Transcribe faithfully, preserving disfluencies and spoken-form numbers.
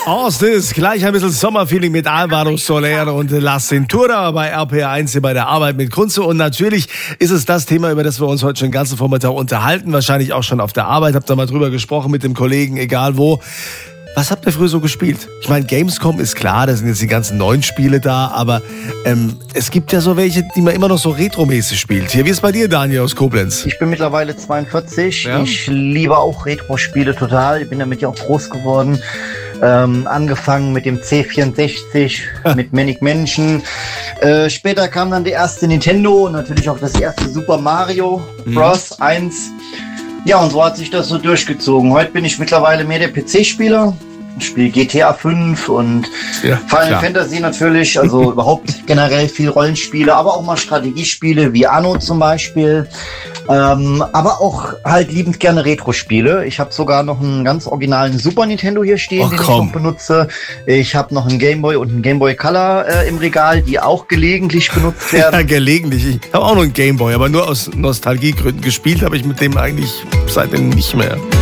Ostis, gleich ein bisschen Sommerfeeling mit Alvaro Soler und La Cintura bei R P R eins bei der Arbeit mit Kunze. Und natürlich ist es das Thema, über das wir uns heute schon den ganzen Vormittag unterhalten. Wahrscheinlich auch schon auf der Arbeit. Habt ihr mal drüber gesprochen mit dem Kollegen, egal wo. Was habt ihr früher so gespielt? Ich meine, Gamescom ist klar, da sind jetzt die ganzen neuen Spiele da, aber ähm, es gibt ja so welche, die man immer noch so retromäßig spielt. Hier, wie ist bei dir, Daniel aus Koblenz? Ich bin mittlerweile zweiundvierzig. Ja? Ich liebe auch Retro-Spiele total. Ich bin damit ja auch groß geworden. Ähm, angefangen mit dem C vierundsechzig, mit Manic Mansion. Äh, später kam dann die erste Nintendo und natürlich auch das erste Super Mario Bros. Mhm. eins. Ja, und so hat sich das so durchgezogen. Heute bin ich mittlerweile mehr der P C-Spieler. Ich spiele G T A fünf und ja, Final klar. Fantasy natürlich, also überhaupt generell viel Rollenspiele, aber auch mal Strategiespiele wie Anno zum Beispiel. Ähm, aber auch halt liebend gerne Retro-Spiele. Ich habe sogar noch einen ganz originalen Super Nintendo hier stehen, Och, den komm. ich noch benutze. Ich habe noch einen Game Boy und einen Game Boy Color äh, im Regal, die auch gelegentlich benutzt werden. Ja, gelegentlich. Ich habe auch noch einen Game Boy, aber nur aus Nostalgiegründen. Gespielt habe ich mit dem eigentlich seitdem nicht mehr.